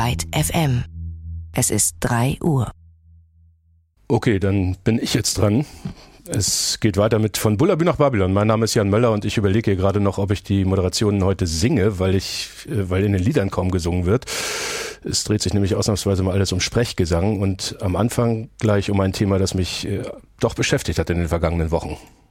Byte FM. Es ist 3 Uhr. Okay, dann bin ich jetzt dran. Es geht weiter mit Von Bullabü nach Babylon. Mein Name ist Jan Möller und ich überlege hier gerade noch, ob ich die Moderationen heute singe, weil in den Liedern kaum gesungen wird. Es dreht sich nämlich ausnahmsweise mal alles um Sprechgesang und am Anfang gleich um ein Thema, das mich doch beschäftigt hat in den vergangenen Wochen.